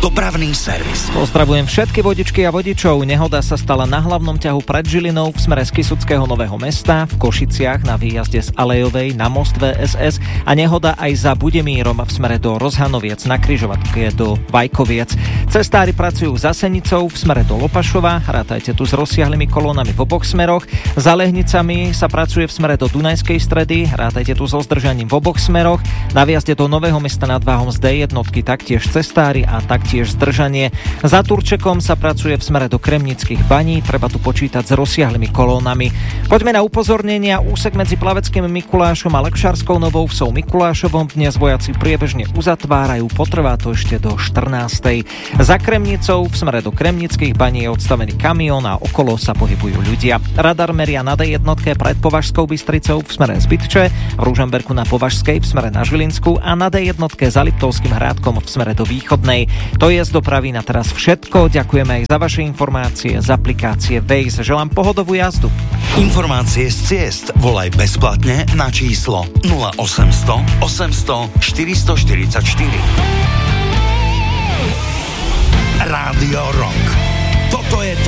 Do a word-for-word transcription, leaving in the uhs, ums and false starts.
Dopravný servis. Pozdravujem všetky vodičky a vodičov. Nehoda sa stala na hlavnom ťahu pred Žilinou v smere z Kysuckého Nového Mesta, v Košiciach na výjazde z Alejovej na most vé es es a nehoda aj za Budemírom v smere do Rozhanoviec na križovatke do Vajkoviec. Cestári pracujú za Senicou v smere do Lopašova, rátajte tu s rozsiahlymi kolónami v oboch smeroch. Za Lehnicami sa pracuje v smere do Dunajskej Stredy, rátajte tu so zdržaním v oboch smeroch. Na výjazde do Nového Mesta nad Váhom z dé jednotky taktiež cestári a taktiež zdržanie. Za Turčekom sa pracuje v smere do Kremnických baní, treba tu počítať s rozsiahlymi kolónami. Poďme na upozornenia. Úsek medzi Plaveckým Mikulášom a Lekšarskou Novou Vsou Mikulášovom dnes vojaci priebežne uzatvárajú, potrvá to ešte do štrnástej. Za Kremnicou v smere do Kremnických baní je odstavený kamión a okolo sa pohybujú ľudia. Radar meria na dé jednotke pred Považskou Bystricou v smere z Bytče, v Ružomberku na Považskej v smere na Žilinsku a na dé jednotke za Liptovským Hrádkom v smere do Východnej. To je z dopravy na teraz všetko. Ďakujeme aj za vaše informácie z aplikácie Waze. Želám pohodovú jazdu. Informácie z ciest volaj bezplatne na číslo nula osemsto osemsto štyristoštyridsaťštyri. Rádio Rock. Toto je